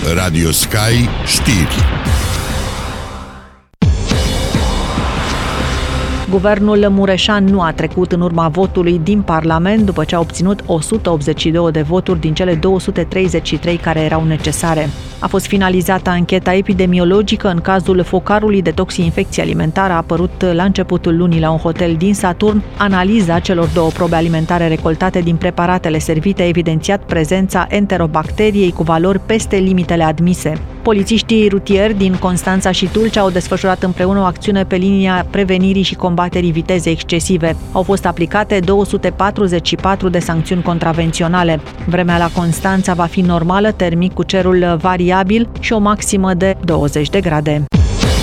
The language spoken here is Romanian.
Radio Sky Știri. Guvernul Mureșan nu a trecut în urma votului din Parlament după ce a obținut 182 de voturi din cele 233 care erau necesare. A fost finalizată ancheta epidemiologică în cazul focarului de toxinfecție alimentară apărut la începutul lunii la un hotel din Saturn. Analiza celor 2 probe alimentare recoltate din preparatele servite a evidențiat prezența enterobacteriei cu valori peste limitele admise. Polițiștii rutieri din Constanța și Tulcea au desfășurat împreună o acțiune pe linia prevenirii și combaterii vitezei excesive. Au fost aplicate 244 de sancțiuni contravenționale. Vremea la Constanța va fi normală, termic cu cerul variabil și o maximă de 20 de grade.